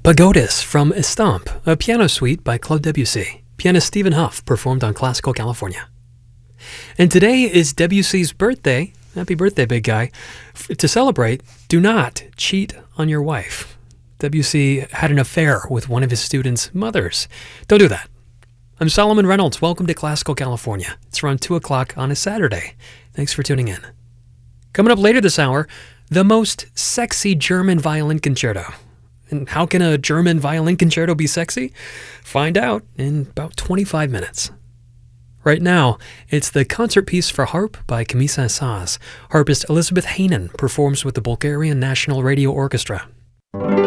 Pagodas from Estampe, a piano suite by Claude Debussy. Pianist Stephen Huff performed on Classical California. And today is Debussy's birthday. Happy birthday, big guy. To celebrate, do not cheat on your wife. Debussy had an affair with one of his students' mothers. Don't do that. I'm Solomon Reynolds. Welcome to Classical California. It's around 2 o'clock on a Saturday. Thanks for tuning in. Coming up later this hour, the most sexy German violin concerto. And how can a German violin concerto be sexy? Find out in about 25 minutes. Right now, it's the concert piece for harp by Camille Saint-Saëns. Harpist Elizabeth Hanen performs with the Bulgarian National Radio Orchestra.